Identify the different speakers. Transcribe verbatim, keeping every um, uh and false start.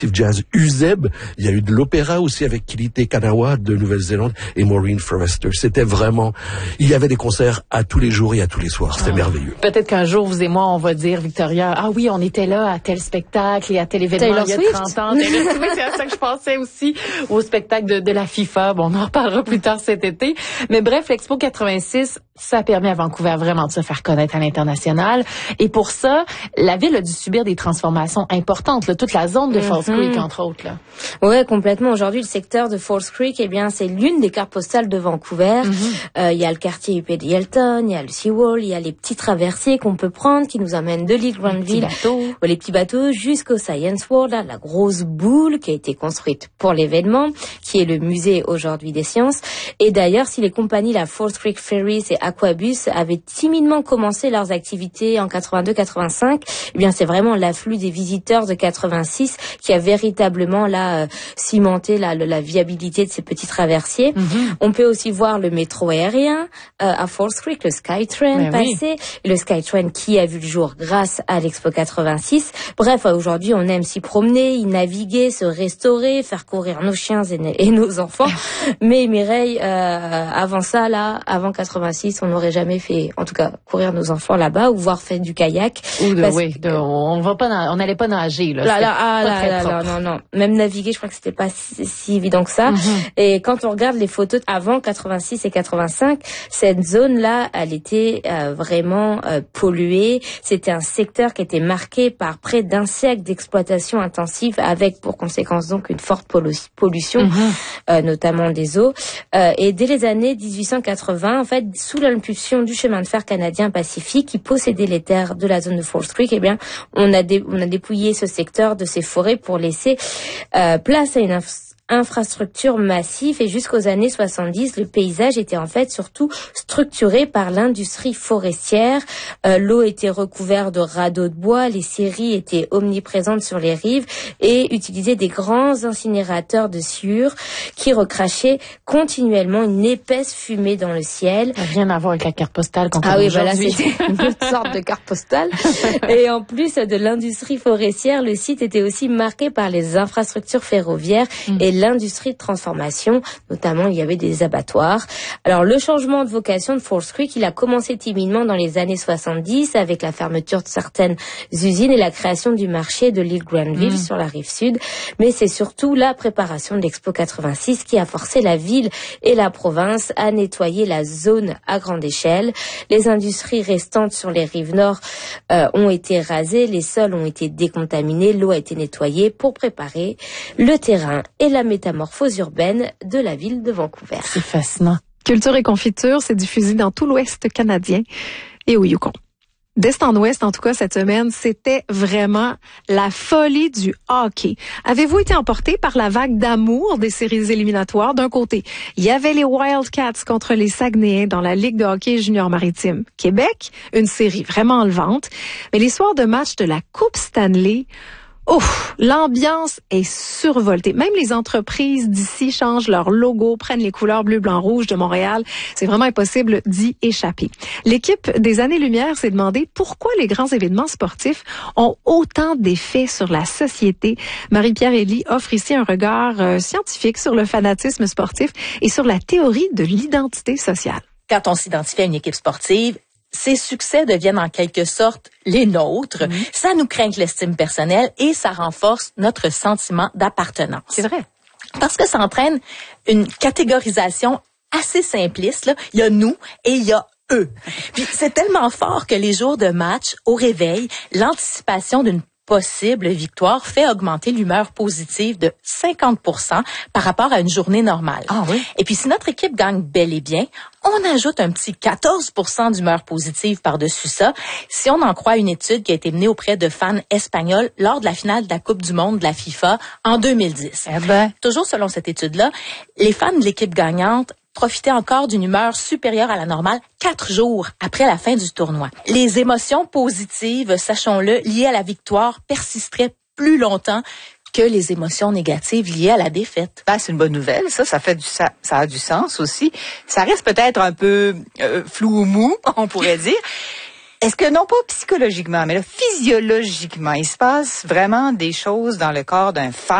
Speaker 1: jazz U Z E B. Il y a eu de l'opéra aussi avec Kilite Kanawa de Nouvelle-Zélande et Maureen Forrester. C'était vraiment, il y avait des concerts à tous les jours et à tous les soirs. C'était ah. merveilleux.
Speaker 2: Peut-être qu'un jour, vous et moi, on va dire, Victoria, ah oui, on était là à tel spectacle et à tel événement
Speaker 3: Taylor
Speaker 2: il y a
Speaker 3: Swift.
Speaker 2: trente ans. Taylor Swift, c'est à ça que je pensais aussi, au spectacle de, de la FIFA. Bon, on en reparlera plus tard cet été. Mais bref, l'Expo quatre-vingt-six, ça a permis à Vancouver vraiment de se faire connaître à l'international. Et pour ça, la ville a dû subir des transformations importantes, là, toute la zone de mm-hmm. Falls Creek, entre autres. Là.
Speaker 3: Ouais, complètement. Aujourd'hui, le secteur de Falls Creek, eh bien, c'est l'une des cartes postales de Vancouver. Il mm-hmm. euh, y a le quartier U P de Hilton, il y a le Seawall, il y a les petits traversiers qu'on peut prendre qui nous amènent de l'île Granville, les, les petits bateaux, jusqu'au Science World, là, la grosse boule qui a été construite pour l'événement, qui est le musée aujourd'hui des sciences. Et d'ailleurs, si les compagnies, la Falls Creek Ferries et Aquabus, avaient timidement commencé leurs activités en quatre-vingt-deux quatre-vingt-cinq, eh bien, c'est vraiment l'afflux des visiteurs de quatre-vingt-six qui a véritablement là euh, cimenté la, la viabilité de ces petits traversiers. Mm-hmm. On peut aussi voir le métro aérien euh, à Falls Creek, le SkyTrain
Speaker 2: ben
Speaker 3: passé, oui. le SkyTrain qui a vu le jour grâce à l'Expo quatre-vingt-six. Bref, aujourd'hui, on aime s'y promener, y naviguer, se restaurer, faire courir nos chiens et, et nos enfants. Mais Mireille, euh, avant ça, là, avant quatre-vingt-six, on n'aurait jamais fait, en tout cas, courir nos enfants là-bas ou voir faire du kayak.
Speaker 2: Ou de, oui, de, on va pas, on n'allait pas nager là.
Speaker 3: Là, là, ah, là, là, là, non, non, même naviguer, je crois que c'était pas si, si évident que ça. Mm-hmm. Et quand on regarde les photos avant quatre-vingt-six et quatre-vingt-cinq, cette zone-là, elle était euh, vraiment euh, polluée. C'était un secteur qui était marqué par près d'un siècle d'exploitation intensive, avec pour conséquence donc une forte pollu- pollution, mm-hmm. euh, notamment des eaux. Euh, et dès les années dix-huit cent quatre-vingts, en fait, sous l'impulsion du chemin de fer canadien Pacifique, qui possédait les terres de la zone de Falls Creek, eh bien, on a dé- on a dépouillé ce secteur de ses forêts pour laisser euh, place à une inf- infrastructure massive, et jusqu'aux années soixante-dix, le paysage était en fait surtout structuré par l'industrie forestière. Euh, l'eau était recouverte de radeaux de bois, les scieries étaient omniprésentes sur les rives et utilisaient des grands incinérateurs de sciure qui recrachaient continuellement une épaisse fumée dans le ciel.
Speaker 2: Rien à voir avec la carte postale qu'on
Speaker 3: Ah
Speaker 2: connaît
Speaker 3: oui,
Speaker 2: aujourd'hui.
Speaker 3: Voilà, c'était une autre sorte de carte postale. Et en plus de l'industrie forestière, le site était aussi marqué par les infrastructures ferroviaires mmh. et l'industrie de transformation, notamment il y avait des abattoirs. Alors le changement de vocation de Falls Creek, il a commencé timidement dans les années soixante-dix avec la fermeture de certaines usines et la création du marché de l'île Granville mmh. sur la rive sud, mais c'est surtout la préparation de l'Expo quatre-vingt-six qui a forcé la ville et la province à nettoyer la zone à grande échelle. Les industries restantes sur les rives nord euh, ont été rasées, les sols ont été décontaminés, l'eau a été nettoyée pour préparer le terrain et la métamorphose urbaine de la ville de Vancouver.
Speaker 2: C'est fascinant.
Speaker 4: Culture et confiture, c'est diffusé dans tout l'Ouest canadien et au Yukon. D'est en ouest, en tout cas, cette semaine, c'était vraiment la folie du hockey. Avez-vous été emporté par la vague d'amour des séries éliminatoires? D'un côté, il y avait les Wildcats contre les Saguenayens dans la Ligue de hockey junior maritime Québec, une série vraiment enlevante. Mais les soirs de match de la Coupe Stanley, ouf, l'ambiance est survoltée. Même les entreprises d'ici changent leur logo, prennent les couleurs bleu, blanc, rouge de Montréal. C'est vraiment impossible d'y échapper. L'équipe des Années-Lumière s'est demandé pourquoi les grands événements sportifs ont autant d'effets sur la société. Marie-Pierre Elie offre ici un regard euh, scientifique sur le fanatisme sportif et sur la théorie de l'identité sociale.
Speaker 5: Quand on s'identifie à une équipe sportive, ces succès deviennent en quelque sorte les nôtres. Mmh. Ça nous craint l'estime personnelle et ça renforce notre sentiment d'appartenance.
Speaker 2: C'est vrai.
Speaker 5: Parce que ça entraîne une catégorisation assez simpliste, là. Il y a nous et il y a eux. Puis c'est tellement fort que les jours de match, au réveil, l'anticipation d'une possible victoire fait augmenter l'humeur positive de cinquante pour cent par rapport à une journée normale.
Speaker 2: Ah oui.
Speaker 5: Et puis si notre équipe gagne bel et bien, on ajoute un petit quatorze pour cent d'humeur positive par-dessus ça, si on en croit une étude qui a été menée auprès de fans espagnols lors de la finale de la Coupe du monde de la FIFA en deux mille dix.
Speaker 2: Eh ben.
Speaker 5: Toujours selon cette étude-là, les fans de l'équipe gagnante profitaient encore d'une humeur supérieure à la normale quatre jours après la fin du tournoi. Les émotions positives, sachons-le, liées à la victoire persisteraient plus longtemps que les émotions négatives liées à la défaite.
Speaker 6: Ben, c'est une bonne nouvelle, ça, ça fait du ça, ça a du sens aussi. Ça reste peut-être un peu euh, flou ou mou, on pourrait dire. est-ce que non pas psychologiquement, mais là, physiologiquement, il se passe vraiment des choses dans le corps d'un fan